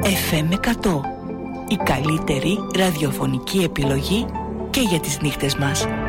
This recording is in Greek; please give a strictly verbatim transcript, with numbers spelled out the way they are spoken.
εφ εμ εκατό. Η καλύτερη ραδιοφωνική επιλογή και για τις νύχτες μας.